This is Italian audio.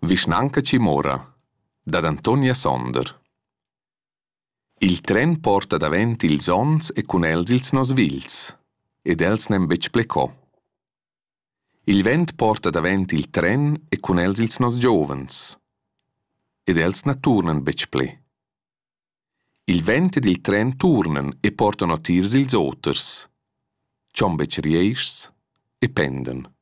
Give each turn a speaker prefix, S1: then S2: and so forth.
S1: Visnanca Cimora, d'ad Antonia Sonder. Il tren porta davent ils ons e cun els ils nos vils, ed els nem bec plecò. Il vent porta davent il tren e cun els ils nos giovens, ed els na turnan bec ple. Il vent ed il tren turnan e portano tirs ils oters, cion bec rieischs e penden.